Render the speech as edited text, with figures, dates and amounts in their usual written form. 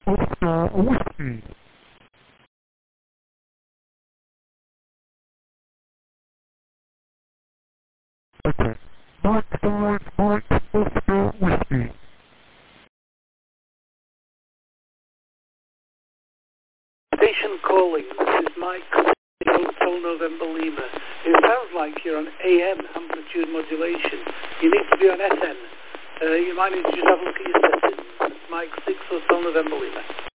Oscar Whiskey. Okay. Mike 5, Mike Oscar Whiskey. Station calling. This is Mike Hotel November Lima. It sounds like you're on AM amplitude modulation. You need to be on FM. You might need to just have a look at your settings. Mike 6 Hotel November Lima.